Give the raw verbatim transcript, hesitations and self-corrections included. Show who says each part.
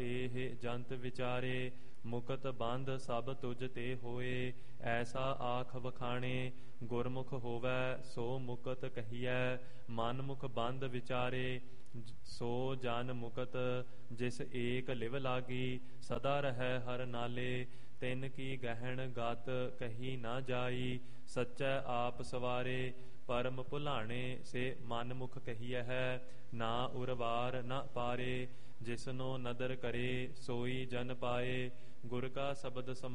Speaker 1: ਇਹ ਜੰਤ ਵਿਚਾਰੇ, ਮੁਕਤ ਬੰਧ ਸਭ ਤੁਝ ਤੇ ਹੋਏ। ਐਸਾ ਆਖ ਵਖਾਣੇ, ਗੁਰਮੁਖ ਹੋਵੈ ਸੋ ਮੁਕਤ ਕਹੀਐ। ਮਨ ਮੁਖ ਬੰਧ ਵਿਚਾਰੇ, ਸੋ ਜਨ ਮੁਕਤ। ਜਿਸ ਏਕ ਲਿਵ ਲਾਗੀ, ਸਦਾ ਰਹੈ ਹਰ ਨਾਲੇ। ਤਿਨ ਕੀ ਗਹਿਣ ਗਤ ਕਹੀ ਨਾ ਜਾਈ, ਸੱਚੈ ਆਪ ਸਵਾਰੇ। ਪਰਮ ਭੁਲਾਣੇ ਸੇ ਮਨ ਮੁਖ ਕਹੀਐ ਹੈ, ਨਾ ਉਰਵਾਰ ਨਾ ਪਾਰੇ। ਜਿਸਨੋ ਨਦਰ ਕਰੇ, ਸੋਈ ਜਨ ਪਾਏ। ਗੁਰ ਕਾ ਸ਼ਬਦ ਸਮ